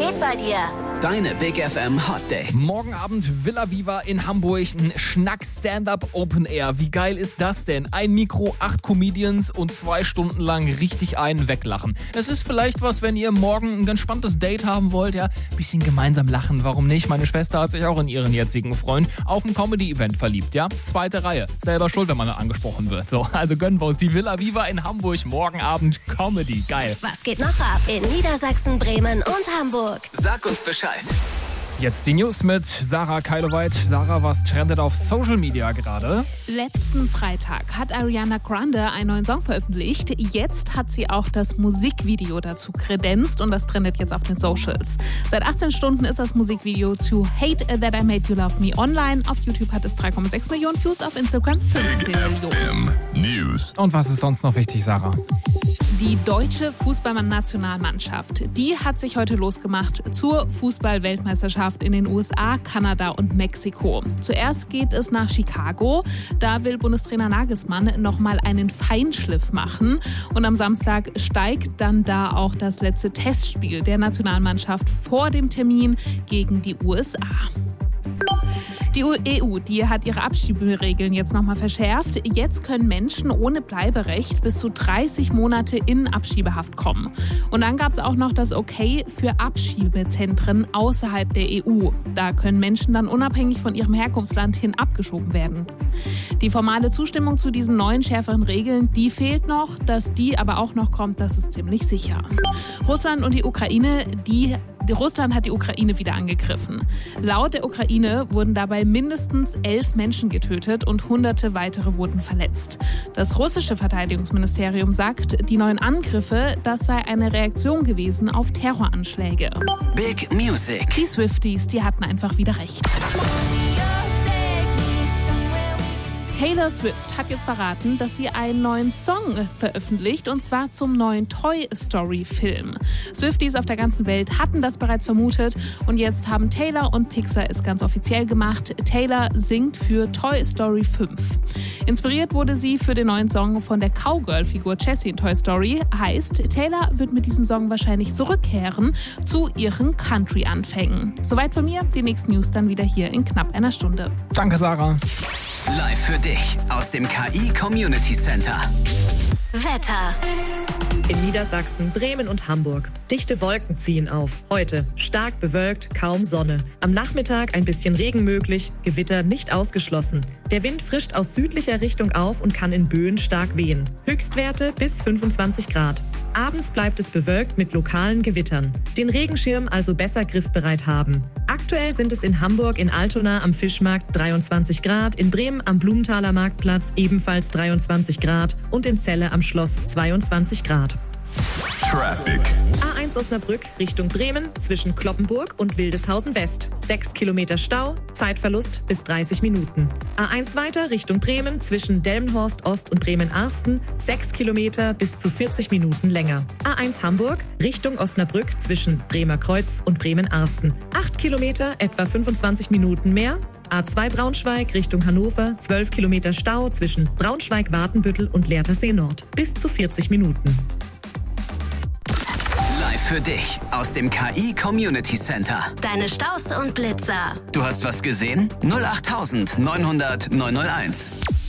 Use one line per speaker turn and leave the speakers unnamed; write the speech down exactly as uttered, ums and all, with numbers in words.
geht bei dir?
Deine Big F M Hot Dates.
Morgen Abend Villa Viva in Hamburg, ein Schnack-Stand-Up Open Air. Wie geil ist das denn? Ein Mikro, acht Comedians und zwei Stunden lang richtig einen weglachen. Es ist vielleicht was, wenn ihr morgen ein ganz spannendes Date haben wollt, ja, bisschen gemeinsam lachen, warum nicht? Meine Schwester hat sich auch in ihren jetzigen Freund auf ein Comedy-Event verliebt, ja? Zweite Reihe. Selber schuld, wenn man angesprochen wird. So, also gönnen wir uns die Villa Viva in Hamburg, morgen Abend Comedy. Geil.
Was geht noch ab in Niedersachsen, Bremen und Hamburg?
Sag uns Bescheid.
Jetzt die News mit Sarah Keiloweit. Sarah, was trendet auf Social Media gerade?
Letzten Freitag hat Ariana Grande einen neuen Song veröffentlicht. Jetzt hat sie auch das Musikvideo dazu kredenzt und das trendet jetzt auf den Socials. Seit achtzehn Stunden ist das Musikvideo zu Hate That I Made You Love Me online. Auf YouTube hat es drei Komma sechs Millionen Views, auf Instagram fünfzehn Millionen.
News.
Und was ist sonst noch wichtig, Sarah?
Die deutsche Fußballnationalmannschaft, die hat sich heute losgemacht zur Fußball-Weltmeisterschaft in den U S A, Kanada und Mexiko. Zuerst geht es nach Chicago. Da will Bundestrainer Nagelsmann nochmal einen Feinschliff machen. Und am Samstag steigt dann da auch das letzte Testspiel der Nationalmannschaft vor dem Termin gegen die U S A. Die E U, die hat ihre Abschieberegeln jetzt nochmal verschärft. Jetzt können Menschen ohne Bleiberecht bis zu dreißig Monate in Abschiebehaft kommen. Und dann gab es auch noch das Okay für Abschiebezentren außerhalb der E U. Da können Menschen dann unabhängig von ihrem Herkunftsland hin abgeschoben werden. Die formale Zustimmung zu diesen neuen, schärferen Regeln, die fehlt noch. Dass die aber auch noch kommt, das ist ziemlich sicher. Russland und die Ukraine, die Russland hat die Ukraine wieder angegriffen. Laut der Ukraine wurden dabei mindestens elf Menschen getötet und hunderte weitere wurden verletzt. Das russische Verteidigungsministerium sagt, die neuen Angriffe, das sei eine Reaktion gewesen auf Terroranschläge.
Big Music.
Die Swifties, die hatten einfach wieder recht. Taylor Swift hat jetzt verraten, dass sie einen neuen Song veröffentlicht, und zwar zum neuen Toy Story Film. Swifties auf der ganzen Welt hatten das bereits vermutet und jetzt haben Taylor und Pixar es ganz offiziell gemacht. Taylor singt für Toy Story fünf. Inspiriert wurde sie für den neuen Song von der Cowgirl-Figur Jessie in Toy Story. Heißt, Taylor wird mit diesem Song wahrscheinlich zurückkehren zu ihren Country-Anfängen. Soweit von mir, die nächsten News dann wieder hier in knapp einer Stunde.
Danke, Sarah.
Live für dich aus dem K I Community Center.
Wetter.
In Niedersachsen, Bremen und Hamburg. Dichte Wolken ziehen auf. Heute stark bewölkt, kaum Sonne. Am Nachmittag ein bisschen Regen möglich, Gewitter nicht ausgeschlossen. Der Wind frischt aus südlicher Richtung auf und kann in Böen stark wehen. Höchstwerte bis fünfundzwanzig Grad. Abends bleibt es bewölkt mit lokalen Gewittern. Den Regenschirm also besser griffbereit haben. Aktuell sind es in Hamburg in Altona am Fischmarkt dreiundzwanzig Grad, in Bremen am Blumenthaler Marktplatz ebenfalls dreiundzwanzig Grad und in Celle am Schloss zweiundzwanzig Grad.
Traffic.
A eins Osnabrück Richtung Bremen zwischen Kloppenburg und Wildeshausen West. sechs Kilometer Stau, Zeitverlust bis dreißig Minuten. A eins weiter Richtung Bremen zwischen Delmenhorst Ost und Bremen-Arsten. sechs Kilometer bis zu vierzig Minuten länger. A eins Hamburg Richtung Osnabrück zwischen Bremer Kreuz und Bremen-Arsten. acht Kilometer, etwa fünfundzwanzig Minuten mehr. A zwei Braunschweig Richtung Hannover, zwölf Kilometer Stau zwischen Braunschweig-Watenbüttel und Lehrtersee Nord. Bis zu vierzig Minuten.
Für dich aus dem K I Community Center.
Deine Staus und Blitzer.
Du hast was gesehen? null acht neunhundert neunhunderт neunhunderteins.